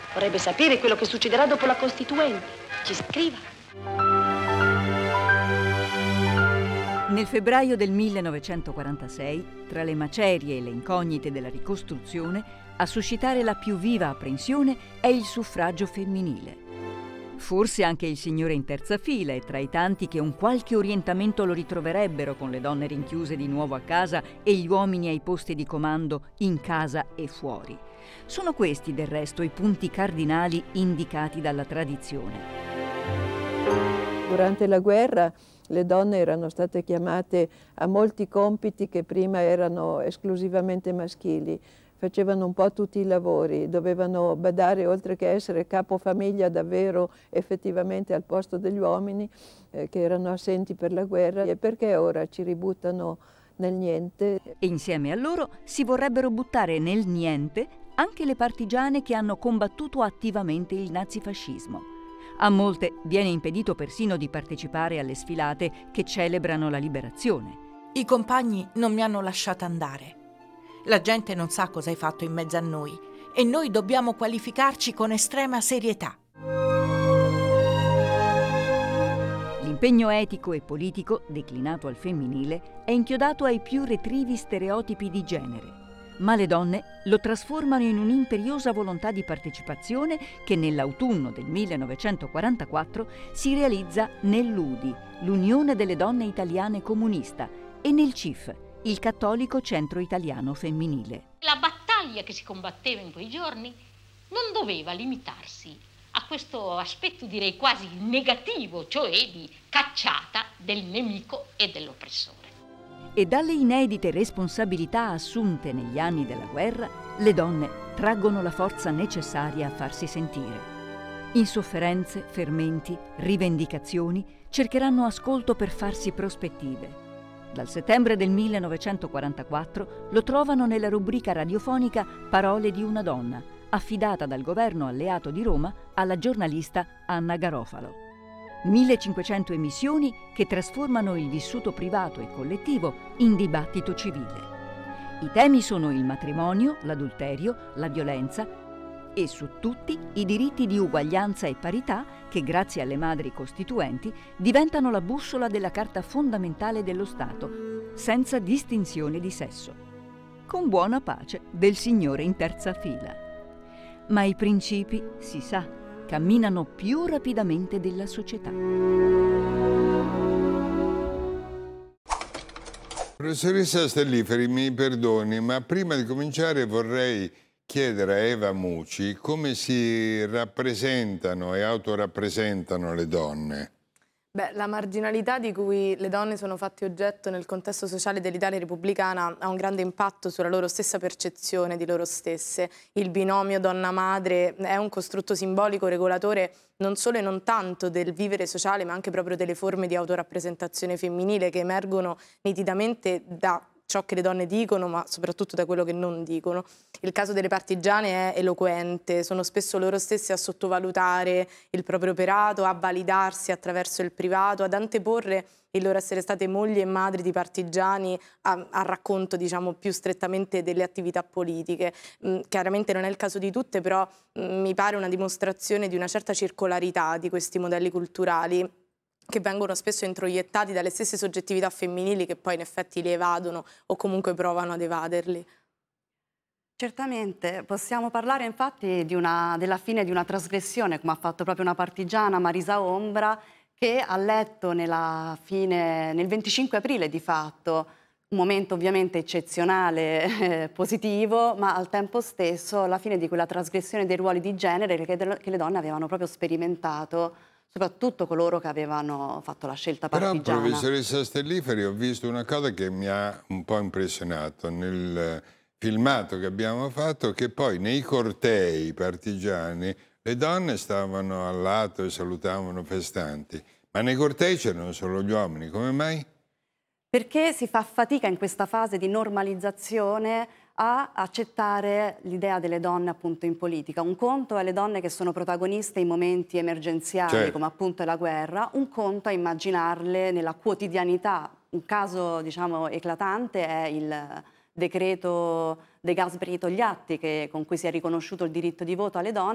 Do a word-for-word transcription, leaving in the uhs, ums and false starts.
Vorrebbe sapere quello che succederà dopo la Costituente. Ci scriva. Nel febbraio del millenovecentoquarantasei, tra le macerie e le incognite della ricostruzione, a suscitare la più viva apprensione è il suffragio femminile. Forse anche il signore in terza fila è tra i tanti che un qualche orientamento lo ritroverebbero con le donne rinchiuse di nuovo a casa e gli uomini ai posti di comando in casa e fuori. Sono questi, del resto, i punti cardinali indicati dalla tradizione. Durante la guerra le donne erano state chiamate a molti compiti che prima erano esclusivamente maschili. Facevano un po' tutti i lavori, dovevano badare, oltre che essere capofamiglia davvero effettivamente al posto degli uomini eh, che erano assenti per la guerra. E perché ora ci ributtano nel niente? E insieme a loro si vorrebbero buttare nel niente anche le partigiane che hanno combattuto attivamente il nazifascismo. A molte viene impedito persino di partecipare alle sfilate che celebrano la liberazione. I compagni non mi hanno lasciata andare. La gente non sa cosa hai fatto in mezzo a noi e noi dobbiamo qualificarci con estrema serietà. L'impegno etico e politico, declinato al femminile, è inchiodato ai più retrivi stereotipi di genere, ma le donne lo trasformano in un'imperiosa volontà di partecipazione che nell'autunno del millenovecentoquarantaquattro si realizza nell'U D I, l'Unione delle Donne Italiane Comunista, e nel C I F, il Cattolico Centro Italiano Femminile. La battaglia che si combatteva in quei giorni non doveva limitarsi a questo aspetto, direi quasi negativo, cioè di cacciata del nemico e dell'oppressore. E dalle inedite responsabilità assunte negli anni della guerra, le donne traggono la forza necessaria a farsi sentire. In sofferenze, fermenti, rivendicazioni, cercheranno ascolto per farsi prospettive. Dal settembre del millenovecentoquarantaquattro lo trovano nella rubrica radiofonica Parole di una donna, affidata dal governo alleato di Roma alla giornalista Anna Garofalo. millecinquecento emissioni che trasformano il vissuto privato e collettivo in dibattito civile. I temi sono il matrimonio, l'adulterio, la violenza e su tutti i diritti di uguaglianza e parità che, grazie alle madri costituenti, diventano la bussola della Carta fondamentale dello Stato, senza distinzione di sesso. Con buona pace del signore in terza fila. Ma i principi, si sa, camminano più rapidamente della società. Professoressa Stelliferi, mi perdoni, ma prima di cominciare vorrei chiedere a Eva Mucci come si rappresentano e autorappresentano le donne. Beh, la marginalità di cui le donne sono fatte oggetto nel contesto sociale dell'Italia repubblicana ha un grande impatto sulla loro stessa percezione di loro stesse. Il binomio donna-madre è un costrutto simbolico regolatore non solo e non tanto del vivere sociale, ma anche proprio delle forme di autorappresentazione femminile che emergono nitidamente da ciò che le donne dicono, ma soprattutto da quello che non dicono. Il caso delle partigiane è eloquente, sono spesso loro stesse a sottovalutare il proprio operato, a validarsi attraverso il privato, ad anteporre il loro essere state mogli e madri di partigiani a, a racconto, diciamo, più strettamente delle attività politiche. Mm, chiaramente non è il caso di tutte, però mm, mi pare una dimostrazione di una certa circolarità di questi modelli culturali, che vengono spesso introiettati dalle stesse soggettività femminili che poi in effetti li evadono o comunque provano ad evaderli. Certamente, possiamo parlare infatti di una, della fine di una trasgressione, come ha fatto proprio una partigiana, Marisa Ombra, che ha letto nella fine, nel venticinque aprile di fatto, un momento ovviamente eccezionale, eh, positivo, ma al tempo stesso la fine di quella trasgressione dei ruoli di genere che, che le donne avevano proprio sperimentato, soprattutto coloro che avevano fatto la scelta partigiana. Però, professoressa Stelliferi, ho visto una cosa che mi ha un po' impressionato nel filmato che abbiamo fatto, che poi nei cortei partigiani le donne stavano al lato e salutavano festanti, ma nei cortei c'erano solo gli uomini. Come mai? Perché si fa fatica in questa fase di normalizzazione a accettare l'idea delle donne appunto in politica. Un conto è le donne che sono protagoniste in momenti emergenziali, certo, come appunto è la guerra, un conto è immaginarle nella quotidianità. Un caso, diciamo, eclatante è il decreto De Gasperi Togliatti, che, con cui si è riconosciuto il diritto di voto alle donne.